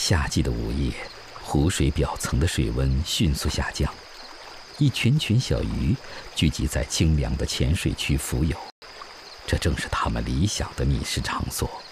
夏季的午夜，湖水表层的水温迅速下降，一群群小鱼聚集在清凉的浅水区浮游，这正是它们理想的觅食场所。